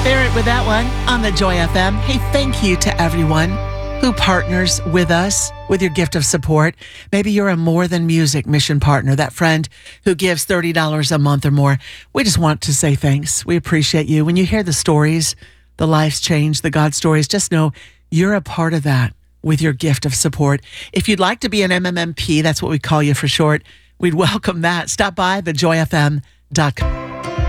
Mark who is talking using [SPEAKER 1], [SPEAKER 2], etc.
[SPEAKER 1] Barrett with that one on the Joy FM. Hey, thank you to everyone who partners with us with your gift of support. Maybe you're a More Than Music mission partner, that friend who gives $30 a month or more. We just want to say thanks. We appreciate you. When you hear the stories, the lives change, the God stories, just know you're a part of that with your gift of support. If you'd like to be an MMMP, that's what we call you for short, we'd welcome that. Stop by thejoyfm.com.